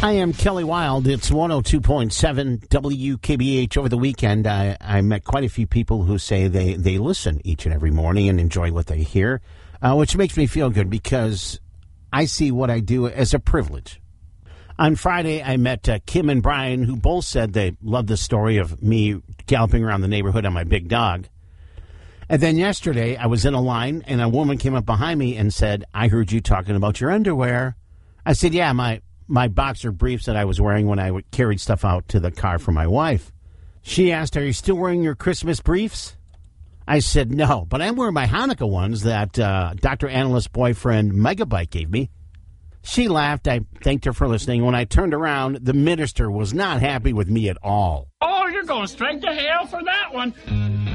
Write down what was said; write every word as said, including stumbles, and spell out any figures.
I am Kelly Wild. It's one oh two point seven W K B H. Over the weekend, I, I met quite a few people who say they, they listen each and every morning and enjoy what they hear, uh, which makes me feel good because I see what I do as a privilege. On Friday, I met uh, Kim and Brian, who both said they loved the story of me galloping around the neighborhood on my big dog. And then yesterday, I was in a line, and a woman came up behind me and said, I heard you talking about your underwear. I said, yeah, my... my boxer briefs that I was wearing when I would carried stuff out to the car for my wife. She asked, are you still wearing your Christmas briefs? I said, no, but I'm wearing my Hanukkah ones that uh, Doctor Analyst's boyfriend Megabyte gave me. She laughed. I thanked her for listening. When I turned around, the minister was not happy with me at all. Oh, you're going straight to hell for that one.